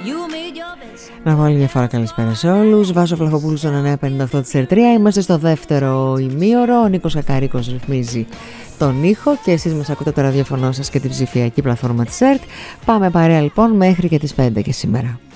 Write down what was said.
Να πω άλλη μια φορά καλησπέρα σε όλους. Βάσο Βλαχοπούλου στον 958 της ΕΡΤΡΙΑ. Είμαστε στο δεύτερο ημίωρο. Ο Νίκος Ακαρίκος ρυθμίζει τον ήχο και εσείς μας ακούτε το ραδιοφωνό σας και την ψηφιακή πλατφόρμα της ΕΡΤ. Πάμε παρέα λοιπόν μέχρι και τις 5 και σήμερα.